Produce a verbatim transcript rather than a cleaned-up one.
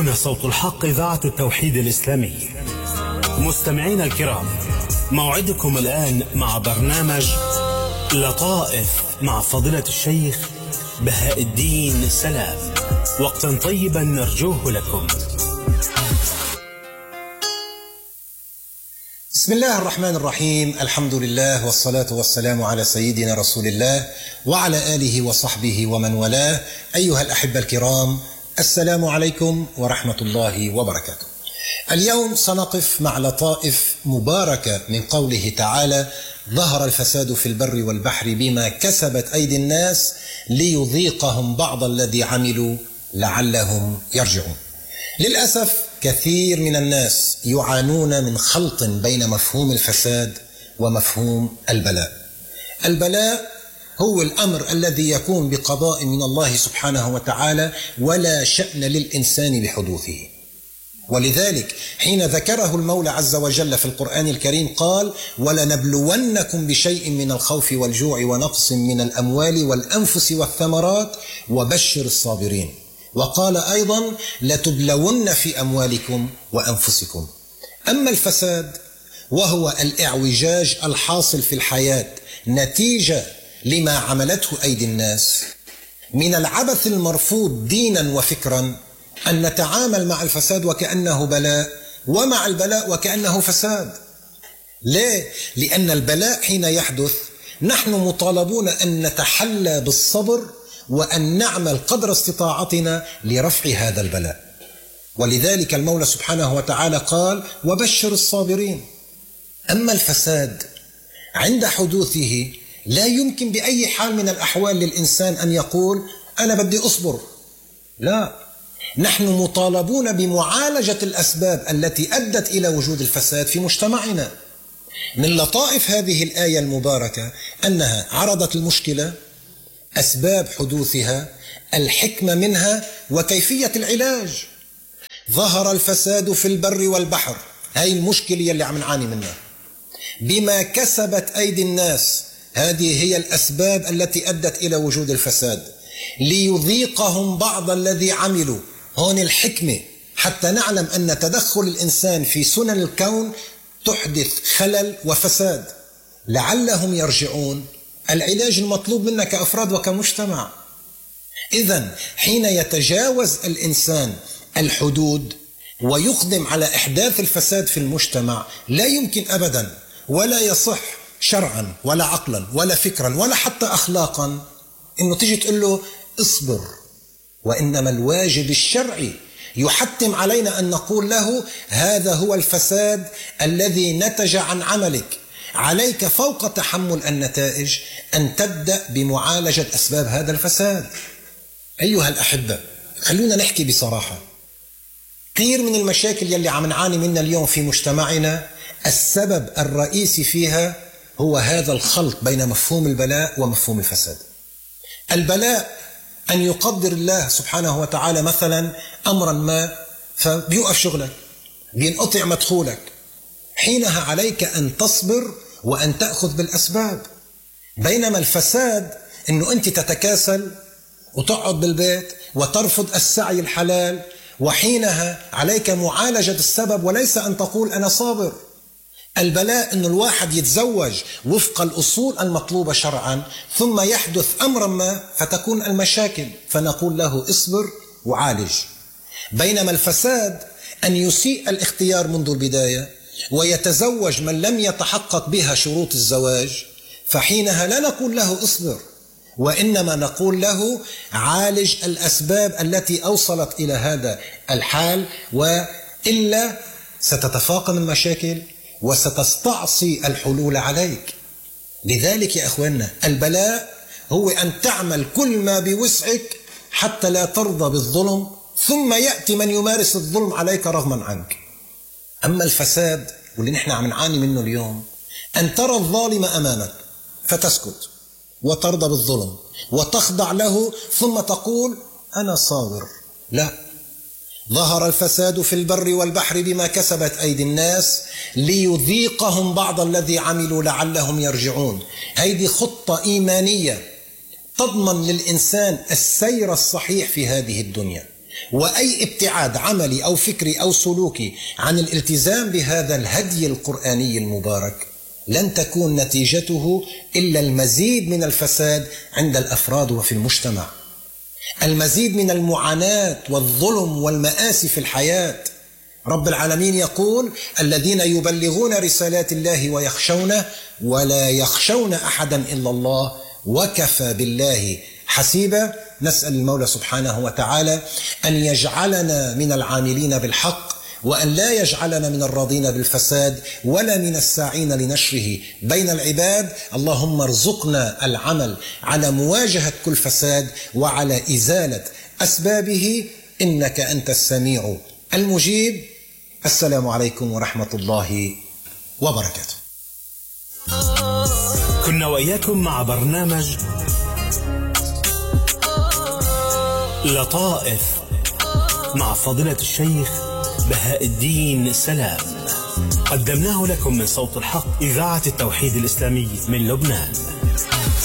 هنا صوت الحق إذاعة التوحيد الإسلامي. مستمعينا الكرام، موعدكم الآن مع برنامج لطائف مع فضيلة الشيخ بهاء الدين سلام. وقتا طيبا نرجوه لكم. بسم الله الرحمن الرحيم. الحمد لله والصلاة والسلام على سيدنا رسول الله وعلى آله وصحبه ومن والاه. أيها الأحبة الكرام، السلام عليكم ورحمة الله وبركاته. اليوم سنقف مع لطائف مباركة من قوله تعالى: ظهر الفساد في البر والبحر بما كسبت أيدي الناس ليذيقهم بعض الذي عملوا لعلهم يرجعون. للأسف كثير من الناس يعانون من خلط بين مفهوم الفساد ومفهوم البلاء. البلاء هو الأمر الذي يكون بقضاء من الله سبحانه وتعالى ولا شأن للإنسان بحدوثه، ولذلك حين ذكره المولى عز وجل في القرآن الكريم قال: ولنبلونكم بشيء من الخوف والجوع ونقص من الأموال والأنفس والثمرات وبشر الصابرين. وقال أيضا: لتبلون في أموالكم وأنفسكم. أما الفساد وهو الإعوجاج الحاصل في الحياة نتيجة لما عملته أيدي الناس، من العبث المرفوض دينا وفكرا أن نتعامل مع الفساد وكأنه بلاء، ومع البلاء وكأنه فساد. ليه؟ لأن البلاء حين يحدث نحن مطالبون أن نتحلى بالصبر وأن نعمل قدر استطاعتنا لرفع هذا البلاء. ولذلك المولى سبحانه وتعالى قال: وبشر الصابرين. أما الفساد عند حدوثه لا يمكن بأي حال من الأحوال للإنسان أن يقول أنا بدي أصبر. لا، نحن مطالبون بمعالجة الأسباب التي أدت إلى وجود الفساد في مجتمعنا. من لطائف هذه الآية المباركة أنها عرضت المشكلة، أسباب حدوثها، الحكمة منها، وكيفية العلاج. ظهر الفساد في البر والبحر، هاي المشكلة اللي عم نعاني منها، بما كسبت أيدي الناس، هذه هي الأسباب التي أدت إلى وجود الفساد، ليذيقهم بعض الذي عملوا. هون الحكمة حتى نعلم أن تدخل الإنسان في سنن الكون تحدث خلل وفساد، لعلهم يرجعون. العلاج المطلوب منا كأفراد وكمجتمع. إذن حين يتجاوز الإنسان الحدود ويقدم على إحداث الفساد في المجتمع، لا يمكن أبدا ولا يصح شرعا ولا عقلا ولا فكرا ولا حتى أخلاقا إنه تيجي تقول له اصبر. وإنما الواجب الشرعي يحتم علينا أن نقول له هذا هو الفساد الذي نتج عن عملك، عليك فوق تحمل النتائج أن تبدأ بمعالجة أسباب هذا الفساد. أيها الأحبة، خلونا نحكي بصراحة. كثير من المشاكل يلي عم نعاني منها اليوم في مجتمعنا السبب الرئيسي فيها هو هذا الخلط بين مفهوم البلاء ومفهوم الفساد. البلاء أن يقدر الله سبحانه وتعالى مثلا أمرا ما فبيوقف شغلك، بينقطع مدخولك، حينها عليك أن تصبر وأن تأخذ بالأسباب. بينما الفساد أنه أنت تتكاسل وتقعد بالبيت وترفض السعي الحلال، وحينها عليك معالجة السبب وليس أن تقول أنا صابر. البلاء أن الواحد يتزوج وفق الأصول المطلوبة شرعا ثم يحدث أمرا ما فتكون المشاكل، فنقول له اصبر وعالج. بينما الفساد أن يسيء الاختيار منذ البداية ويتزوج من لم يتحقق بها شروط الزواج، فحينها لا نقول له اصبر، وإنما نقول له عالج الأسباب التي أوصلت إلى هذا الحال، وإلا ستتفاقم المشاكل وستستعصي الحلول عليك. لذلك يا أخواننا، البلاء هو أن تعمل كل ما بوسعك حتى لا ترضى بالظلم، ثم يأتي من يمارس الظلم عليك رغما عنك. أما الفساد واللي نحن عم نعاني منه اليوم، أن ترى الظالم أمامك فتسكت وترضى بالظلم وتخضع له ثم تقول أنا صابر. لا، ظهر الفساد في البر والبحر بما كسبت أيدي الناس ليذيقهم بعض الذي عملوا لعلهم يرجعون. هذه خطة إيمانية تضمن للإنسان السير الصحيح في هذه الدنيا، وأي ابتعاد عملي أو فكري أو سلوكي عن الالتزام بهذا الهدي القرآني المبارك لن تكون نتيجته إلا المزيد من الفساد عند الأفراد وفي المجتمع، المزيد من المعاناة والظلم والمآسي في الحياة. رب العالمين يقول: الذين يبلغون رسالات الله ويخشونه ولا يخشون أحدا إلا الله وكفى بالله حسيبا. نسأل المولى سبحانه وتعالى أن يجعلنا من العاملين بالحق، وأن لا يجعلنا من الراضين بالفساد ولا من الساعين لنشره بين العباد. اللهم ارزقنا العمل على مواجهة كل فساد وعلى إزالة أسبابه، إنك أنت السميع المجيب. السلام عليكم ورحمة الله وبركاته. كنا وإياكم مع برنامج لطائف مع فضيلة الشيخ بهاء الدين سلام، قدمناه لكم من صوت الحق إذاعة التوحيد الإسلامي من لبنان.